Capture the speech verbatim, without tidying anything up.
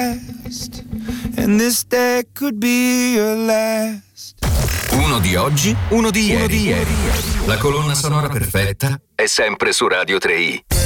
And this day could be your last. Uno di oggi, uno di ieri. Uno di ieri. La colonna sonora perfetta è sempre su Radio tre i.